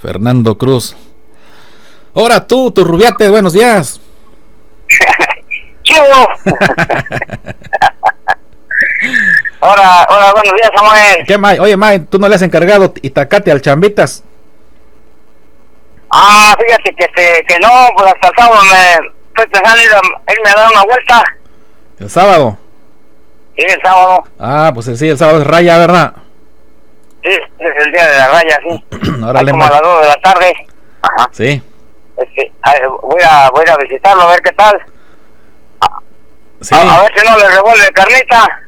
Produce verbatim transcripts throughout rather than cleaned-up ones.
Fernando Cruz. Ahora tú, tu rubiate, buenos días. ¡Chivo! Hola, hola, buenos días, Samuel. ¿Qué, May? Oye, May, ¿tú no le has encargado Itacate al Chambitas? Ah, fíjate que, este, que no, pues hasta el sábado me estoy pensando ir a irme a dar una vuelta. ¿El sábado? Sí, el sábado. Ah, pues sí, el sábado es raya, ¿verdad? Sí, es el día de la raya, sí. Órale, como a las dos de la tarde. Ajá. Sí. Este, a, voy a voy a ir a visitarlo, a ver qué tal. A, sí. a, a ver si no le revuelve carnita.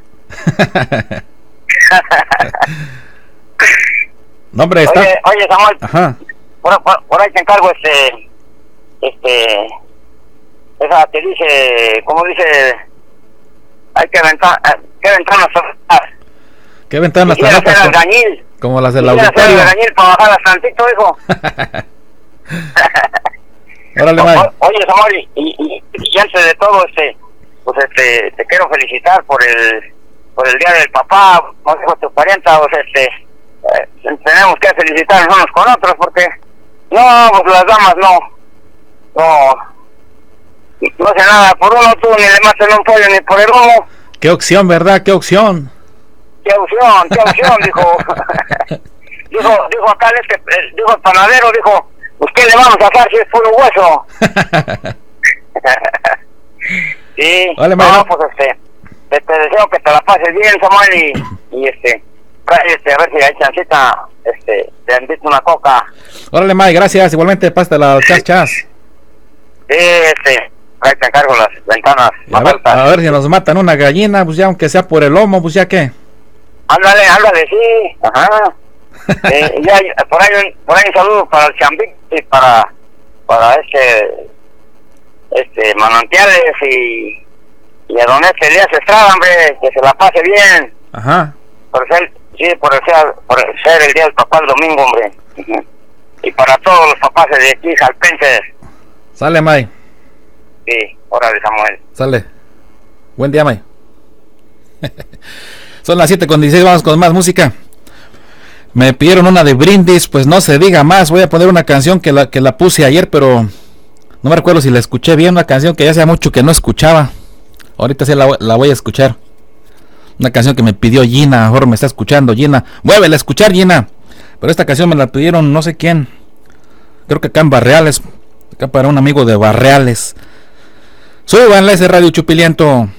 No, hombre, está... Oye, oye, Samuel. Ajá. Por, por, por ahí te encargo este... Este... Esa que dice... ¿Cómo dice? Hay que aventar... ¿Qué ventanas son? ¿Qué ventanas tan altas? Como, como las del auditorio. Hacer el albañil para bajarlas tantito, hijo. Órale, May. O, oye, Samuel, y, y, y antes de todo, este... Pues este... Te quiero felicitar por el... Por el día del papá, como dijo tu parienta, pues este... Eh, tenemos que felicitarnos unos con otros, porque... No, pues las damas no... No... No hace nada por uno, tú ni le maten un pollo ni por el humo. Qué opción, ¿verdad? Qué opción. Qué opción, qué opción, dijo. dijo, dijo acá este, dijo el panadero, dijo, pues qué le vamos a hacer si es puro hueso. Sí, vale, no, no, pues este, te, te deseo que te la pases bien, Samuel, y, y este, este, a ver si hay chancita, este, te invito una coca. Órale, May, gracias, igualmente, pásate la chas chas. Sí, este, ahí te encargo las ventanas. A ver, a ver si nos matan una gallina, pues ya aunque sea por el lomo, pues ya qué. Ándale, ándale, sí, ajá. eh, ya, por ahí, por ahí un saludo para el Chambí y para, para este, este, Manantiales y, y a don este Elías Estrada, hombre, que se la pase bien. Ajá. Por ser, sí, por ser, por ser el día del papá el domingo, hombre. Uh-huh. Y para todos los papás de aquí, jalpenses. Sale, May. Sí, órale, Samuel. Sale. Buen día, May. Son las siete con dieciséis, vamos con más música. Me pidieron una de Brindis, pues no se diga más. Voy a poner una canción que la, que la puse ayer, pero no me recuerdo si la escuché bien. Una canción que ya hace mucho que no escuchaba. Ahorita sí la, la voy a escuchar. Una canción que me pidió Gina. Ahora me está escuchando Gina. Muévela a escuchar, Gina. Pero esta canción me la pidieron no sé quién. Creo que acá en Barreales. Acá para un amigo de Barreales. Súbanle ese radio chupiliento.